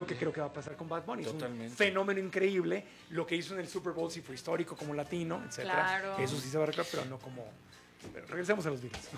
que creo que va a pasar con Bad Bunny. Totalmente. Es un fenómeno increíble. Lo que hizo en el Super Bowl sí fue histórico como latino, etcétera. Claro. Eso sí se va a recordar, pero no como... Pero regresemos a los Beatles.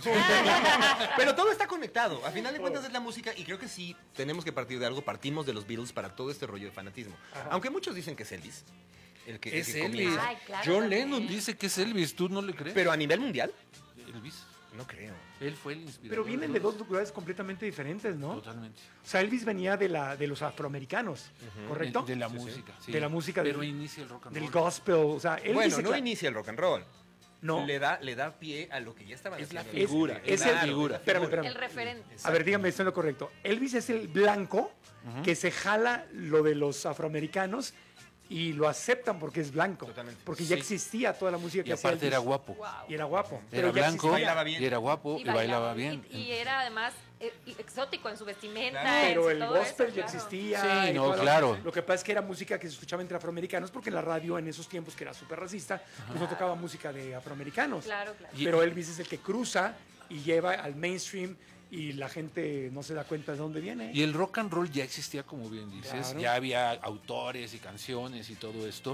Pero todo está conectado. A final de cuentas es la música y creo que sí tenemos que partir de algo. Partimos de los Beatles para todo este rollo de fanatismo. Aunque muchos dicen que es Elvis. El que Es que Elvis. comienza. Ay, claro, John también. Lennon dice que es Elvis, ¿tú no le crees? Pero a nivel mundial, Elvis, no creo. él fue el inspirador. Pero vienen de dos lugares completamente diferentes, ¿no? Totalmente. O sea, Elvis venía de los afroamericanos, ¿correcto? De la música, sí. De la música Pero del- inicia el rock and Del roll. gospel, o sea, Elvis Bueno, se no cla- inicia el rock and roll. No. Le da pie a lo que ya estaban Es la haciendo. figura, es la el- figura. Espérame. El referente. A ver, dígame, esto es lo correcto. Elvis es el blanco que se jala lo de los afroamericanos y lo aceptan porque es blanco. Totalmente. Porque ya Sí. existía toda la música Y que hacía aparte Elvis. era guapo. Wow. Y era guapo. Era ya blanco, existía. Bailaba bien. y era guapo y bailaba bien. Y era además exótico en su vestimenta. Claro. en Pero su el todo gospel eso, ya claro. existía. Sí, y no, toda la- claro. Lo que pasa es que era música que se escuchaba entre afroamericanos porque la radio en esos tiempos, que era súper racista, pues no tocaba música de afroamericanos. Claro, claro. Pero Elvis es el que cruza y lleva al mainstream y la gente no se da cuenta de dónde viene. Y el rock and roll ya existía, como bien dices, Claro. ya había autores y canciones y todo esto,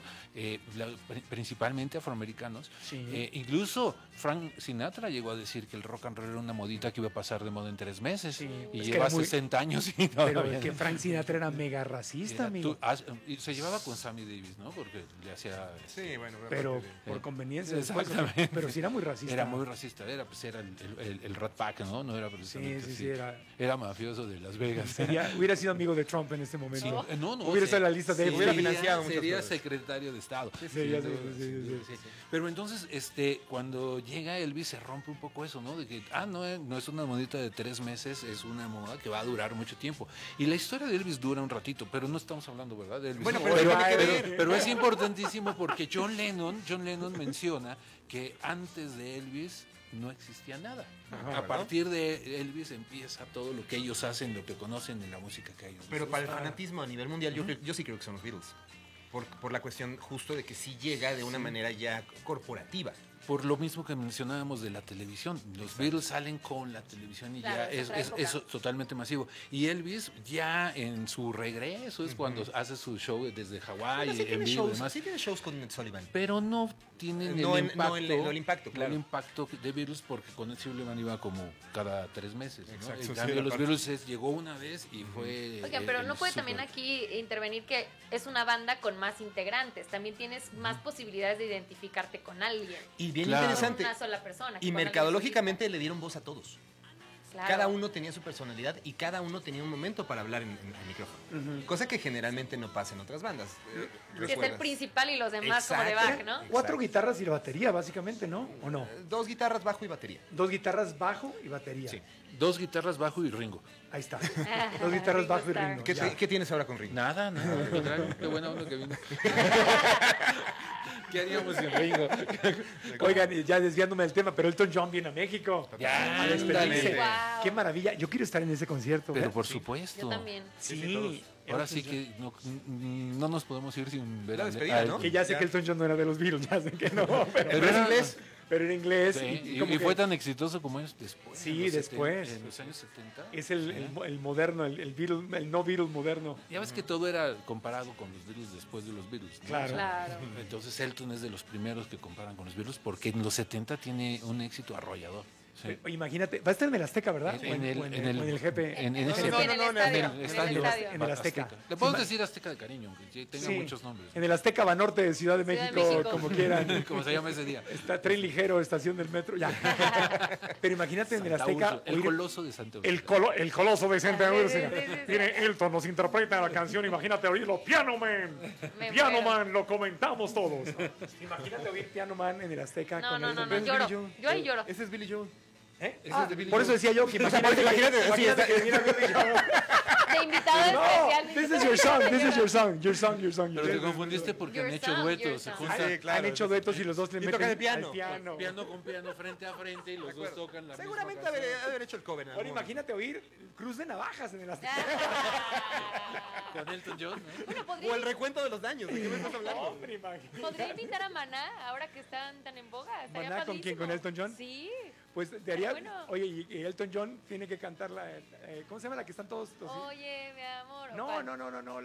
principalmente afroamericanos. Sí. Incluso Frank Sinatra llegó a decir que el rock and roll era una modita que iba a pasar de moda en 3 meses. Sí. Y Es que lleva era muy- 60 años y Pero todavía que no. Frank Sinatra era mega racista, Era amigo. y se llevaba con Sammy Davis, ¿no? Porque le hacía... Sí, bueno. Pero aparte de- por conveniencia. después, Exactamente. pero sí era muy racista. Era muy racista, pues era el Rat Pack, ¿no? No era Sí, precisamente sí, así. sí, era. Era mafioso de Las Vegas. Hubiera sido amigo de Trump en este momento. Sí, no, Hubiera estado en la lista de él. hubiera financiado muchas sería cosas. secretario de Estado. Sería, Sin duda, sí, sin sí, duda, sí, sí. Pero entonces, cuando llega Elvis se rompe un poco eso, ¿no? De que, no es una modita de 3 meses, es una moda que va a durar mucho tiempo. Y la historia de Elvis dura un ratito, pero no estamos hablando, ¿verdad? De Elvis. Bueno, No, pero tiene que ver. pero es importantísimo porque John Lennon menciona que antes de Elvis no existía nada. Ajá, A partir de Elvis empieza todo lo que ellos hacen, lo que conocen en la música que hay. Pero para el fanatismo a nivel mundial, yo sí creo que son los Beatles. Por la cuestión justo de que sí llega de una manera ya corporativa. Por lo mismo que mencionábamos de la televisión. Los Beatles salen con la televisión y Claro, ya es otra época. es totalmente masivo. Y Elvis ya en su regreso es cuando hace su show desde Hawái, Sí en tiene vivo y shows, demás. sí tiene shows con Sullivan. Pero no tienen No el en- impacto. no el impacto, claro. El impacto de Beatles porque con Ed Sullivan iba como cada 3 meses. ¿no? Exacto, En sí, cambio, era los parte. Beatles llegó una vez y fue... Oigan, pero el no puede super- también aquí intervenir que es una banda con más integrantes. También tienes más posibilidades de identificarte con alguien. Y bien Claro. interesante. Con una sola persona. Y mercadológicamente le dieron voz a todos. Claro. Cada uno tenía su personalidad y cada uno tenía un momento para hablar en el micrófono. Cosa que generalmente no pasa en otras bandas. Que es el ¿Recuerdas? principal y los demás como de Exacto. back, ¿no? 4 Exacto. guitarras y la batería, básicamente, ¿no? ¿O no? 2 guitarras, bajo y batería. 2 guitarras, bajo y batería. Sí. 2 guitarras bajo y Ringo. Ahí está. 2 guitarras, Ringo bajo y Starr. Ringo. ¿Qué, ya. qué tienes ahora con Ringo? Nada, al contrario, qué buena onda que vino. ¿Qué haríamos sin Ringo? Oigan, y ya desviándome del tema, pero Elton John viene a México. Ya, A despedirse. ándale. Wow. Qué maravilla. Yo quiero estar en ese concierto. Pero ¿eh? por supuesto. Yo también. Sí. Ahora Elton sí John. que no nos podemos ir sin ver La a- despedida, a- ¿no? Que ya sé Ya. que Elton John no era de los Beatles, ya sé que no. Pero, Pero era inglés. Pero era inglés. Sí, y como y que fue tan exitoso como es después. Sí, en los después. en los años 70. Es el moderno, el Beatle, el no Beatle moderno. Ya ves que todo era comparado con los Beatles después de los Beatles. ¿no? Claro. Claro. Entonces Elton es de los primeros que comparan con los Beatles porque en los 70 tiene un éxito arrollador. Sí. Imagínate, va a estar en el Azteca, ¿verdad? En el- o en en el, el- o en el GP. en No, ese- sí, en el no, no, estadio. en el estadio. En el Azteca. Le podemos Sí, decir Azteca de cariño, aunque tenga Sí. muchos nombres. En el Azteca Banorte de Ciudad de Ciudad de México, México. como quieran. Como se llama ese día. Está tren ligero, estación del metro, ya. Pero imagínate en el Santa Azteca. Úrsula, el oír coloso de Santa el, Úrsula. el coloso de Santa Sí, sí, Úrsula. sí, sí. Mire, Elton nos interpreta la canción, imagínate oírlo. Piano Man. Me Piano muero. Man, lo comentamos todos. Imagínate oír Piano Man en el Azteca. No, con no, Elton no, John. lloro. Yo ahí lloro. Ese es Billy Joel. ¿Eh? Ese Ah, es de Billy por eso Joel. decía yo que imagínate, imagínate, que viniera Billy Joel. De invitado No, especial. this is your song, this is your song, your song, your song. Pero te confundiste porque Your han hecho song, duetos. your Se song. juntan Sí, claro. Han hecho duetos y los dos le Y meten tocan el piano. al piano. piano con piano frente a frente y los dos tocan la Seguramente misma canción. haber hecho el cover. en Ahora algún momento. imagínate oír Cruz de Navajas en el Azteca. Con Elton John, ¿no? Bueno, O el recuento de los daños. ¿De qué me estás hablando? Hombre, imagínate. podría invitar a Maná ahora que están tan en boga. Estaría ¿Maná con quién? padrísimo. ¿Con Elton John? Sí. Pues te haría. Bueno. Oye, y Elton John tiene que cantar la. ¿Cómo se llama la que están todos? Oye, mi amor. No, ¿cuál? no, no, no, no.